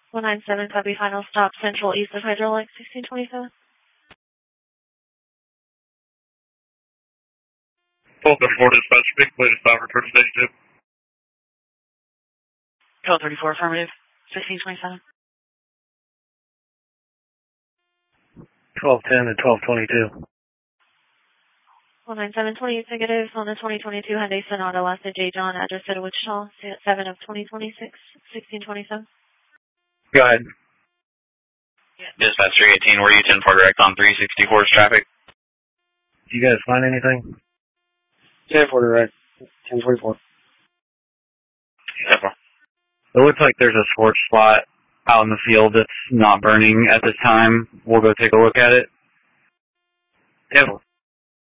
197, copy, final stop, Central east of Hydraulic, 1627. Full 34 dispatch, big latest stop, return to stage 2. Code 34, affirmative, 1627. 1210 and 1222. 197, 28 negatives on the 2022 Hyundai Sonata, last at J. John, address at Wichita, 7 of 2026, 1627. Go ahead. Dispatch 318, were you 10 for direct on 364's traffic? Did you guys find anything? 10 for direct, 1024. It looks like there's a scorched spot out in the field that's not burning at this time. We'll go take a look at it. 10-4.